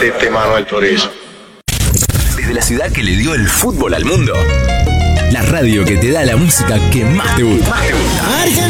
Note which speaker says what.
Speaker 1: de Manuel Turizo.
Speaker 2: Desde la ciudad que le dio el fútbol al mundo, la radio que te da la música que más te gusta.